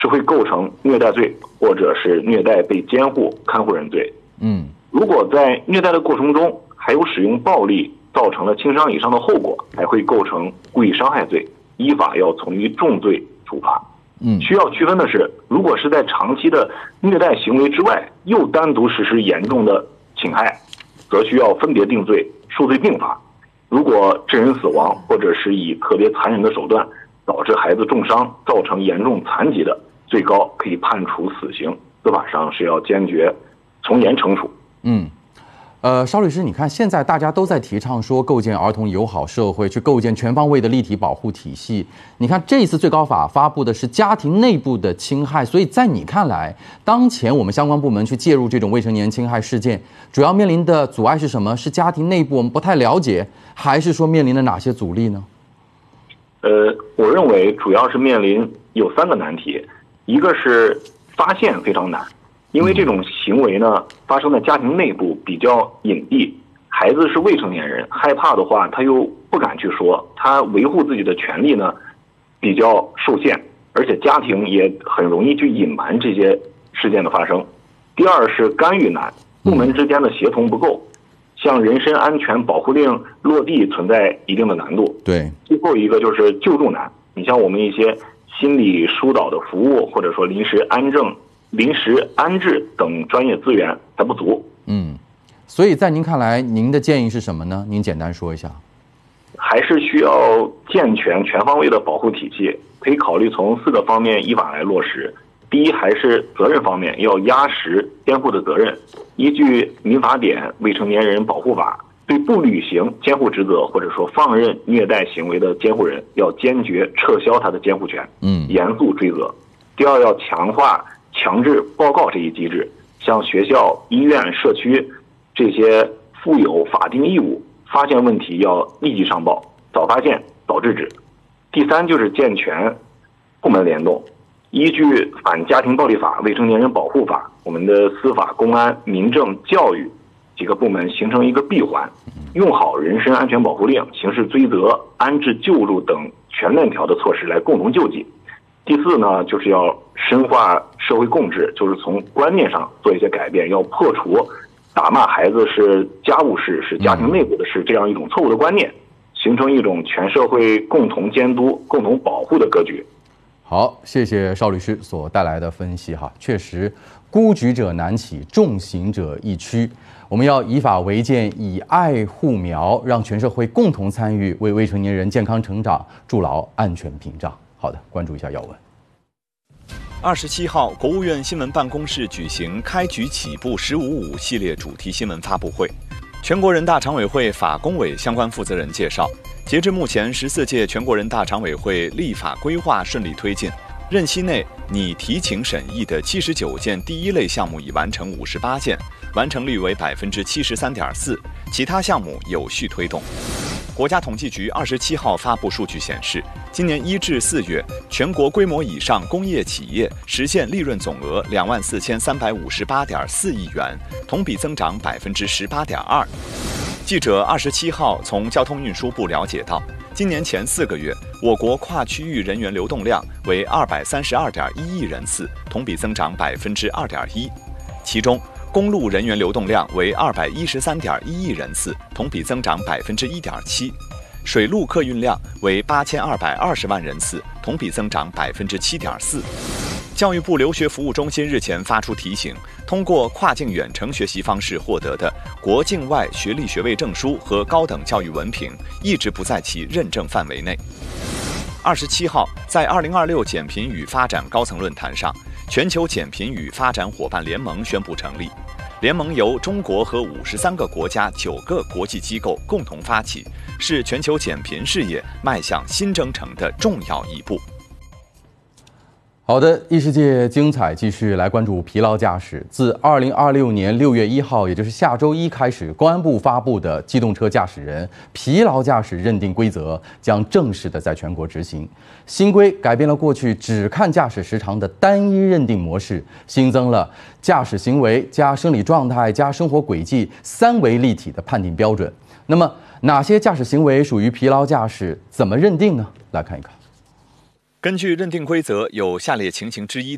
是会构成虐待罪或者是虐待被监护看护人罪。如果在虐待的过程中还有使用暴力造成了轻伤以上的后果，还会构成故意伤害罪，依法要从于重罪处罚。需要区分的是，如果是在长期的虐待行为之外，又单独实施严重的侵害，则需要分别定罪，数罪并罚。如果致人死亡，或者是以特别残忍的手段导致孩子重伤，造成严重残疾的，最高可以判处死刑，司法上是要坚决从严惩处。 邵律师，你看现在大家都在提倡说构建儿童友好社会，去构建全方位的立体保护体系。你看这一次最高法发布的是家庭内部的侵害，所以在你看来，当前我们相关部门去介入这种未成年侵害事件，主要面临的阻碍是什么？是家庭内部我们不太了解，还是说面临了哪些阻力呢？ 我认为主要是面临有3个难题，一个是发现非常难。因为这种行为呢，发生在家庭内部比较隐蔽，孩子是未成年人，害怕的话他又不敢去说，他维护自己的权利呢比较受限，而且家庭也很容易去隐瞒这些事件的发生。第二是干预难，部门之间的协同不够，像人身安全保护令落地存在一定的难度。 对， 最后一个就是救助难，你像我们一些心理疏导的服务，或者说临时安置等专业资源还不足。 所以在您看来，您的建议是什么呢？您简单说一下。 还是需要健全全方位的保护体系，可以考虑从4个方面依法来落实。第一，还是责任方面，要压实监护的责任。依据民法典《未成年人保护法》，对不履行监护职责或者说放任虐待行为的监护人，要坚决撤销他的监护权，严肃追责。第二，要强化强制报告这一机制，像学校、医院、社区这些负有法定义务，发现问题要立即上报，早发现早制止。第三，就是健全部门联动，依据《反家庭暴力法》《未成年人保护法》，我们的司法、公安、民政、教育几个部门形成一个闭环，用好人身安全保护令、刑事追责、安置救助等全链条的措施来共同救济。第4呢，就是要深化社会共治，就是从观念上做一些改变，要破除打骂孩子是家务事，是家庭内部的事这样一种错误的观念，形成一种全社会共同监督、共同保护的格局。 好，谢谢邵律师所带来的分析哈，确实孤举者难起，重刑者易驱。我们要以法为鉴，以爱护苗，让全社会共同参与，为未成年人健康成长筑牢安全屏障。好的，关注一下要闻。 27号，国务院新闻办公室举行“开局起步15.5”系列主题新闻发布会。全国人大常委会法工委相关负责人介绍，截至目前14届全国人大常委会立法规划顺利推进，任期内拟提请审议的79件第一类项目已完成58件，完成率为73.4%，其他项目有序推动。国家统计局27号发布数据显示，今年1至4月，全国规模以上工业企业实现利润总额24358.4亿元，同比增长18.2%。记者27号从交通运输部了解到，今年前4个月，我国跨区域人员流动量为232.1亿人次，同比增长2.1%，其中公路人员流动量为213.1亿人次，同比增长1.7%；水路客运量为8220万人次，同比增长7.4%。教育部留学服务中心日前发出提醒，通过跨境远程学习方式获得的国境外学历学位证书和高等教育文凭，一直不在其认证范围内。27号，在2026减贫与发展高层论坛上，全球减贫与发展伙伴联盟宣布成立。联盟由中国和53个国家9个国际机构共同发起，是全球减贫事业迈向新征程的重要一步。 好的，异世界精彩继续来关注疲劳驾驶。自2026年6月1号，也就是下周一开始，公安部发布的机动车驾驶人疲劳驾驶认定规则将正式的在全国执行。新规改变了过去只看驾驶时长的单一认定模式，新增了驾驶行为加生理状态加生活轨迹3维立体的判定标准。那么，哪些驾驶行为属于疲劳驾驶？怎么认定呢？来看一看。 根据认定规则，有下列情形之一